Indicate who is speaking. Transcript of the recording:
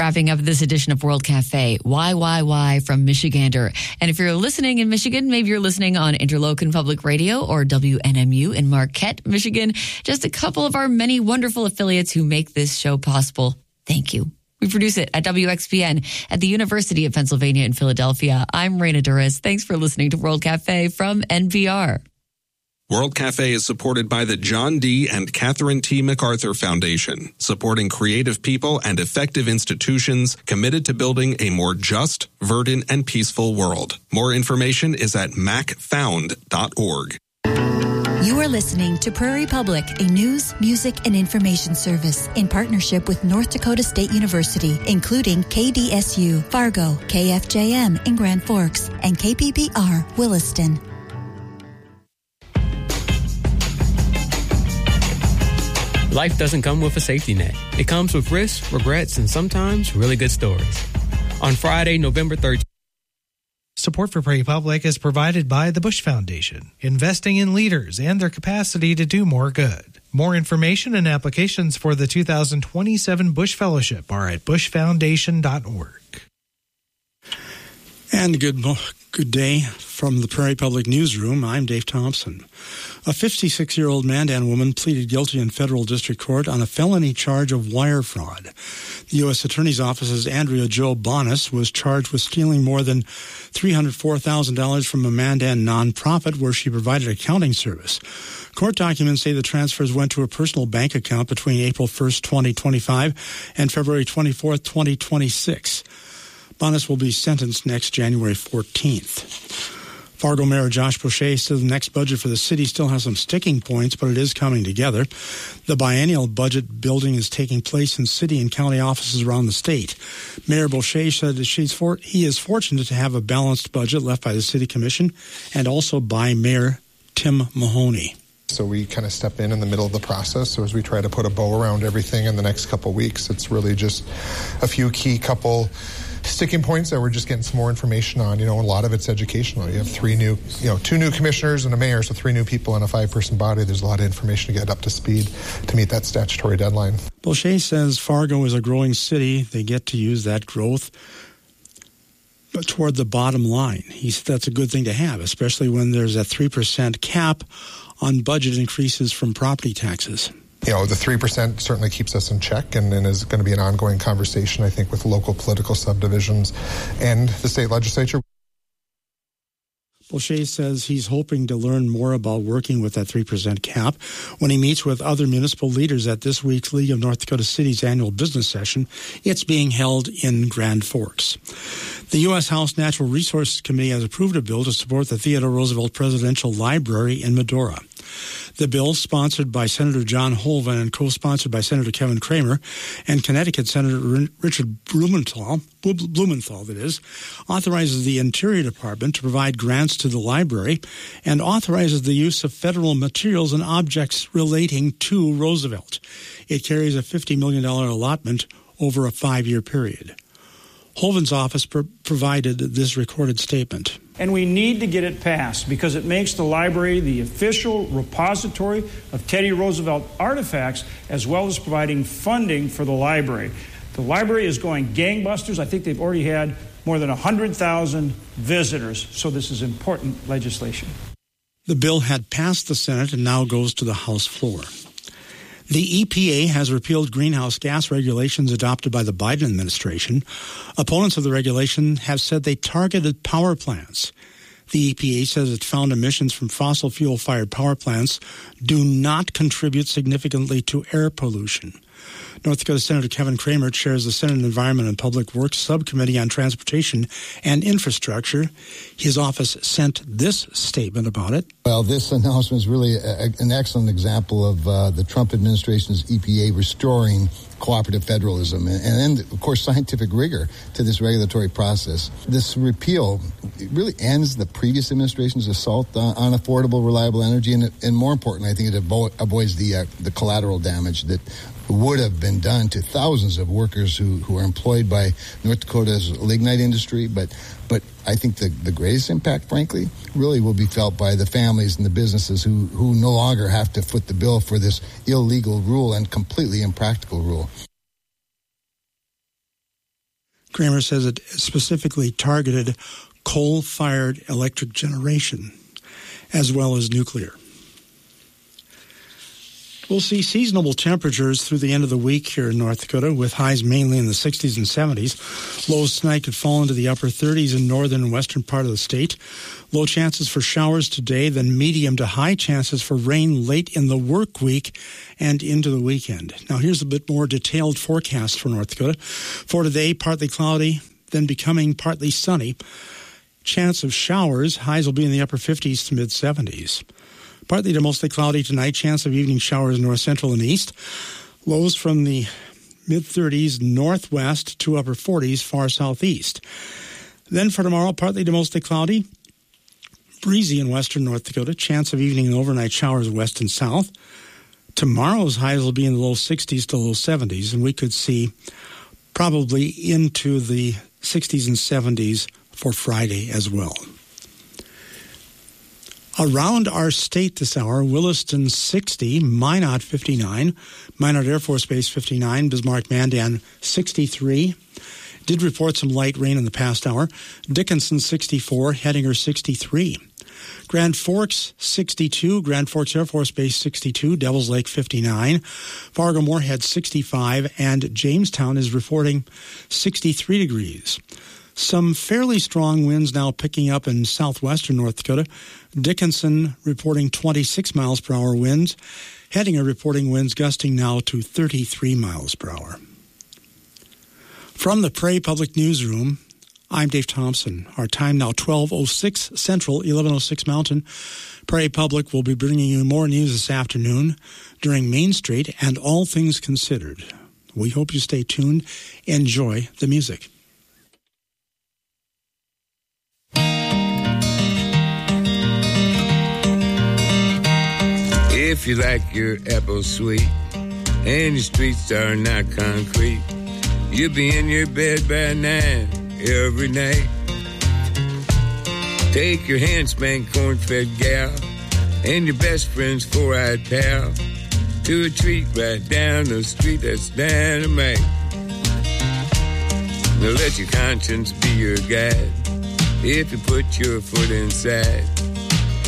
Speaker 1: wrapping up this edition of World Cafe. Why from Michigander. And if you're listening in Michigan, maybe you're listening on Interlochen Public Radio or WNMU in Marquette, Michigan. Just a couple of our many wonderful affiliates who make this show possible. Thank you. We produce it at WXPN at the University of Pennsylvania in Philadelphia. I'm Raina Duras. Thanks for listening to World Cafe from NPR.
Speaker 2: World Cafe is supported by the John D. and Catherine T. MacArthur Foundation, supporting creative people and effective institutions committed to building a more just, verdant, and peaceful world. More information is at macfound.org.
Speaker 3: You are listening to Prairie Public, a news, music, and information service in partnership with North Dakota State University, including KDSU, Fargo, KFJM in Grand Forks, and KPBR, Williston.
Speaker 4: Life doesn't come with a safety net. It comes with risks, regrets, and sometimes really good stories. On Friday, November 13th,
Speaker 5: Support for Prairie Public is provided by the Bush Foundation, investing in leaders and their capacity to do more good. More information and applications for the 2027 Bush Fellowship are at bushfoundation.org.
Speaker 6: And good day from the Prairie Public Newsroom. I'm Dave Thompson. A 56-year-old Mandan woman pleaded guilty in federal district court on a felony charge of wire fraud. The U.S. Attorney's Office's Andrea Jo Bonas was charged with stealing more than $304,000 from a Mandan nonprofit where she provided accounting service. Court documents say the transfers went to a personal bank account between April 1st, 2025 and February 24th, 2026. Bonas will be sentenced next January 14th. Fargo Mayor Josh Boucher said the next budget for the city still has some sticking points, but it is coming together. The biennial budget building is taking place in city and county offices around the state. Mayor Boucher said that he is fortunate to have a balanced budget left by the city commission and also by Mayor Tim Mahoney.
Speaker 7: So we kind of step in the middle of the process. So as we try to put a bow around everything in the next couple of weeks, it's really just a few key couple sticking points that we're just getting some more information on. A lot of it's educational. You have two new commissioners and a mayor, so 3 new people in a 5-person body. There's a lot of information to get up to speed to meet that statutory deadline.
Speaker 6: Boucher says Fargo is a growing city. They get to use that growth toward the bottom line. He said that's a good thing to have, especially when there's a 3% cap on budget increases from property taxes.
Speaker 7: The 3% certainly keeps us in check and is going to be an ongoing conversation, I think, with local political subdivisions and the state legislature.
Speaker 6: Boucher says he's hoping to learn more about working with that 3% cap when he meets with other municipal leaders at this week's League of North Dakota Cities annual business session. It's being held in Grand Forks. The U.S. House Natural Resources Committee has approved a bill to support the Theodore Roosevelt Presidential Library in Medora. The bill, sponsored by Senator John Hoeven and co-sponsored by Senator Kevin Cramer and Connecticut Senator Richard Blumenthal, authorizes the Interior Department to provide grants to the library and authorizes the use of federal materials and objects relating to Roosevelt. It carries a $50 million allotment over a 5-year period. Hoeven's office provided this recorded statement.
Speaker 8: And we need to get it passed because it makes the library the official repository of Teddy Roosevelt artifacts, as well as providing funding for the library. The library is going gangbusters. I think they've already had more than 100,000 visitors, so this is important legislation.
Speaker 6: The bill had passed the Senate and now goes to the House floor. The EPA has repealed greenhouse gas regulations adopted by the Biden administration. Opponents of the regulation have said they targeted power plants. The EPA says it found emissions from fossil fuel-fired power plants do not contribute significantly to air pollution. North Dakota Senator Kevin Cramer chairs the Senate Environment and Public Works Subcommittee on Transportation and Infrastructure. His office sent this statement about it.
Speaker 9: Well, this announcement is really an excellent example of the Trump administration's EPA restoring cooperative federalism and of course, scientific rigor to this regulatory process. This repeal really ends the previous administration's assault on affordable, reliable energy, and more importantly, I think it avoids the collateral damage that would have been done to thousands of workers who are employed by North Dakota's lignite industry. But I think the greatest impact, frankly, really will be felt by the families and the businesses who no longer have to foot the bill for this illegal rule and completely impractical rule.
Speaker 6: Kramer says it specifically targeted coal-fired electric generation as well as nuclear. We'll see seasonable temperatures through the end of the week here in North Dakota, with highs mainly in the 60s and 70s. Lows tonight could fall into the upper 30s in northern and western part of the state. Low chances for showers today, then medium to high chances for rain late in the work week and into the weekend. Now here's a bit more detailed forecast for North Dakota. For today, partly cloudy, then becoming partly sunny. Chance of showers, highs will be in the upper 50s to mid-70s. Partly to mostly cloudy tonight, chance of evening showers north central and east. Lows from the mid-30s northwest to upper 40s far southeast. Then for tomorrow, partly to mostly cloudy, breezy in western North Dakota, chance of evening and overnight showers west and south. Tomorrow's highs will be in the low 60s to low 70s, and we could see probably into the 60s and 70s for Friday as well. Around our state this hour, Williston 60, Minot 59, Minot Air Force Base 59, Bismarck-Mandan 63. Did report some light rain in the past hour. Dickinson 64, Hettinger 63. Grand Forks 62, Grand Forks Air Force Base 62, Devils Lake 59, Fargo-Moorhead 65, and Jamestown is reporting 63 degrees. Some fairly strong winds now picking up in southwestern North Dakota. Dickinson reporting 26 miles per hour winds. Hettinger reporting winds gusting now to 33 miles per hour. From the Prairie Public Newsroom, I'm Dave Thompson. Our time now 12:06 Central, 11:06 Mountain. Prairie Public will be bringing you more news this afternoon during Main Street and All Things Considered. We hope you stay tuned. Enjoy the music.
Speaker 10: If you like your apple sweet and your streets are not concrete, you'll be in your bed by 9 every night. Take your hand-spanked corn-fed gal and your best friend's four-eyed pal to a treat right down the street that's dynamite. Now let your conscience be your guide if you put your foot inside.